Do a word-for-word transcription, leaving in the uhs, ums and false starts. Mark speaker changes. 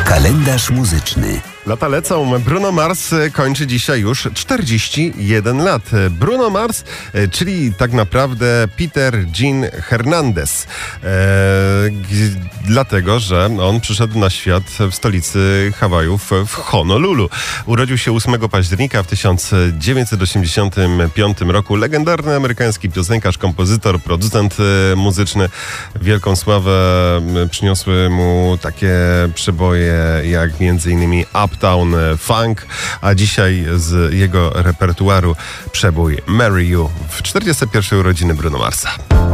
Speaker 1: Kalendarz muzyczny.
Speaker 2: Lata lecą. Bruno Mars kończy dzisiaj już czterdzieści jeden lat. Bruno Mars, czyli tak naprawdę Peter Gene Hernandez. E, g- dlatego, że on przyszedł na świat w stolicy Hawajów w Honolulu. Urodził się ósmego października w tysiąc dziewięćset osiemdziesiątym piątym roku. Legendarny amerykański piosenkarz, kompozytor, producent muzyczny. Wielką sławę przyniosły mu takie przeboje jak między innymi Uptown Funk, a dzisiaj z jego repertuaru przebój Marry You w czterdzieste pierwsze urodziny Bruno Marsa.